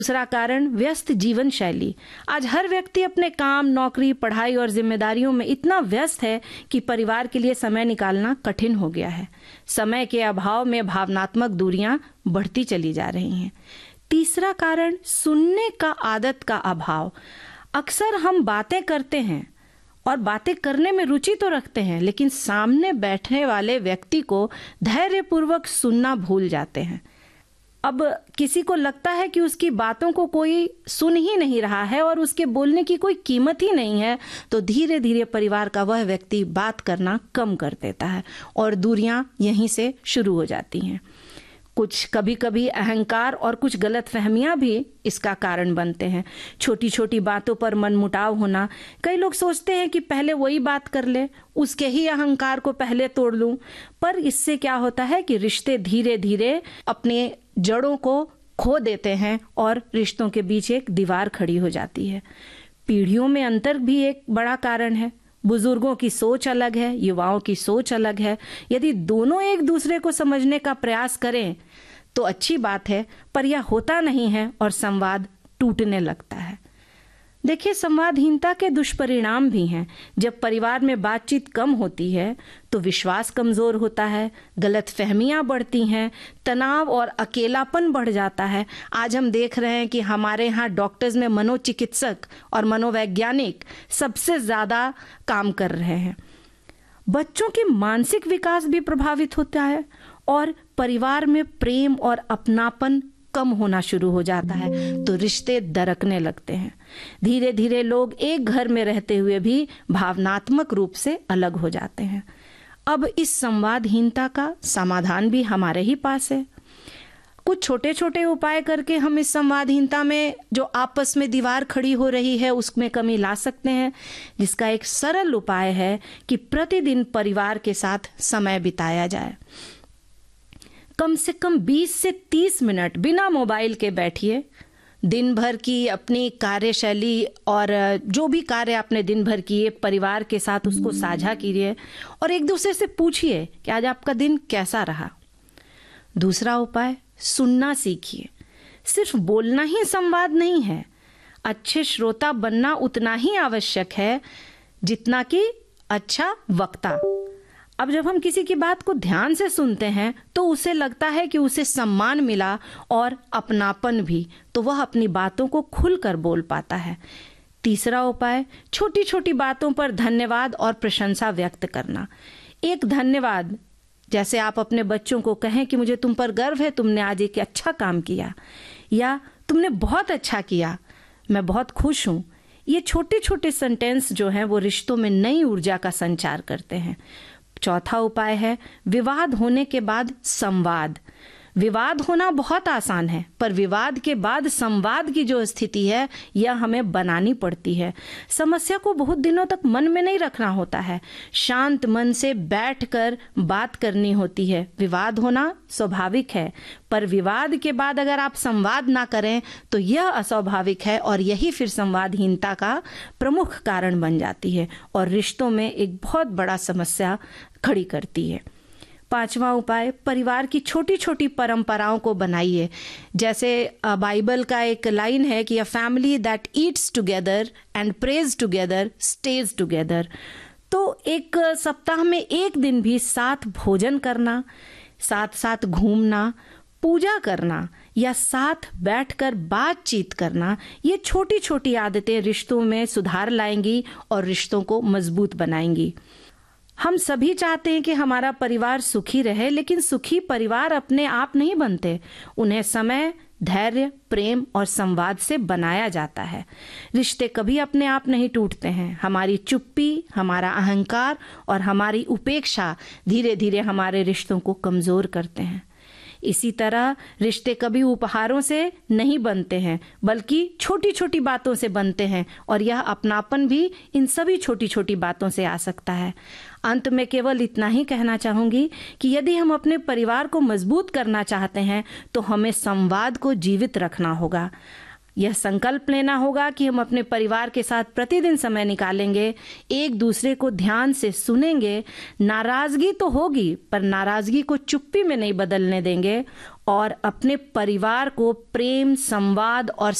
दूसरा कारण व्यस्त जीवन शैली। आज हर व्यक्ति अपने काम, नौकरी, पढ़ाई और जिम्मेदारियों में इतना व्यस्त है कि परिवार के लिए समय निकालना कठिन हो गया है। समय के अभाव में भावनात्मक दूरियां बढ़ती चली जा रही हैं। तीसरा कारण सुनने का आदत का अभाव। अक्सर हम बातें करते हैं और बातें करने में रुचि तो रखते हैं, लेकिन सामने बैठने वाले व्यक्ति को धैर्यपूर्वक सुनना भूल जाते हैं। अब किसी को लगता है कि उसकी बातों को कोई सुन ही नहीं रहा है और उसके बोलने की कोई कीमत ही नहीं है, तो धीरे धीरे परिवार का वह व्यक्ति बात करना कम कर देता है और दूरियां यहीं से शुरू हो जाती हैं। कुछ कभी कभी अहंकार और कुछ गलतफहमियां भी इसका कारण बनते हैं। छोटी छोटी बातों पर मनमुटाव होना। कई लोग सोचते हैं कि पहले वही बात कर ले, उसके ही अहंकार को पहले तोड़ लूं, पर इससे क्या होता है कि रिश्ते धीरे धीरे अपने जड़ों को खो देते हैं और रिश्तों के बीच एक दीवार खड़ी हो जाती है। पीढ़ियों में अंतर भी एक बड़ा कारण है। बुजुर्गों की सोच अलग है, युवाओं की सोच अलग है। यदि दोनों एक दूसरे को समझने का प्रयास करें तो अच्छी बात है, पर यह होता नहीं है और संवाद टूटने लगता है। देखिए, संवादहीनता के दुष्परिणाम भी हैं। जब परिवार में बातचीत कम होती है तो विश्वास कमजोर होता है, गलतफहमियां बढ़ती हैं, तनाव और अकेलापन बढ़ जाता है। आज हम देख रहे हैं कि हमारे यहाँ डॉक्टर्स में मनोचिकित्सक और मनोवैज्ञानिक सबसे ज्यादा काम कर रहे हैं। बच्चों के मानसिक विकास भी प्रभावित होता है और परिवार में प्रेम और अपनापन कम होना शुरू हो जाता है, तो रिश्ते दरकने लगते हैं। धीरे धीरे लोग एक घर में रहते हुए भी भावनात्मक रूप से अलग हो जाते हैं। अब इस संवादहीनता का समाधान भी हमारे ही पास है। कुछ छोटे छोटे उपाय करके हम इस संवादहीनता में जो आपस में दीवार खड़ी हो रही है उसमें कमी ला सकते हैं, जिसका एक सरल उपाय है कि प्रतिदिन परिवार के साथ समय बिताया जाए। कम से कम 20 से 30 मिनट बिना मोबाइल के बैठिए। दिन भर की अपनी कार्यशैली और जो भी कार्य आपने दिन भर किए परिवार के साथ उसको साझा कीजिए और एक दूसरे से पूछिए कि आज आपका दिन कैसा रहा। दूसरा उपाय, सुनना सीखिए। सिर्फ बोलना ही संवाद नहीं है। अच्छे श्रोता बनना उतना ही आवश्यक है जितना कि अच्छा वक्ता। अब जब हम किसी की बात को ध्यान से सुनते हैं तो उसे लगता है कि उसे सम्मान मिला और अपनापन भी, तो वह अपनी बातों को खुलकर बोल पाता है। तीसरा उपाय, छोटी छोटी बातों पर धन्यवाद और प्रशंसा व्यक्त करना। एक धन्यवाद, जैसे आप अपने बच्चों को कहें कि मुझे तुम पर गर्व है, तुमने आज एक अच्छा काम किया, या तुमने बहुत अच्छा किया, मैं बहुत खुश हूं। ये छोटे छोटे सेंटेंस जो हैं वो रिश्तों में नई ऊर्जा का संचार करते हैं। चौथा उपाय है विवाद होने के बाद संवाद। विवाद होना बहुत आसान है, पर विवाद के बाद संवाद की जो स्थिति है यह हमें बनानी पड़ती है। समस्या को बहुत दिनों तक मन में नहीं रखना होता है, शांत मन से बैठकर बात करनी होती है। विवाद होना स्वाभाविक है, पर विवाद के बाद अगर आप संवाद ना करें तो यह अस्वाभाविक है और यही फिर संवादहीनता का प्रमुख कारण बन जाती है और रिश्तों में एक बहुत बड़ा समस्या खड़ी करती है। पांचवा उपाय, परिवार की छोटी छोटी परंपराओं को बनाइए। जैसे बाइबल का एक लाइन है कि a family that eats together and praise together stage together. तो एक सप्ताह में एक दिन भी साथ भोजन करना, साथ साथ घूमना, पूजा करना या साथ बैठकर बातचीत करना, ये छोटी छोटी आदतें रिश्तों में सुधार लाएंगी और रिश्तों को मजबूत बनाएंगी। हम सभी चाहते हैं कि हमारा परिवार सुखी रहे, लेकिन सुखी परिवार अपने आप नहीं बनते। उन्हें समय, धैर्य, प्रेम और संवाद से बनाया जाता है। रिश्ते कभी अपने आप नहीं टूटते हैं। हमारी चुप्पी, हमारा अहंकार और हमारी उपेक्षा धीरे धीरे हमारे रिश्तों को कमजोर करते हैं। इसी तरह रिश्ते कभी उपहारों से नहीं बनते हैं, बल्कि छोटी छोटी बातों से बनते हैं और यह अपनापन भी इन सभी छोटी छोटी बातों से आ सकता है। अंत में केवल इतना ही कहना चाहूंगी कि यदि हम अपने परिवार को मजबूत करना चाहते हैं तो हमें संवाद को जीवित रखना होगा। यह संकल्प लेना होगा कि हम अपने परिवार के साथ प्रतिदिन समय निकालेंगे, एक दूसरे को ध्यान से सुनेंगे। नाराजगी तो होगी, पर नाराजगी को चुप्पी में नहीं बदलने देंगे और अपने परिवार को प्रेम, संवाद और